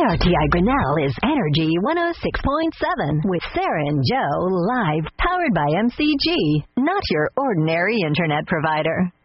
KRTI Grinnell is Energy 106.7 with Sarah and Joe live, powered by MCG, not your ordinary internet provider.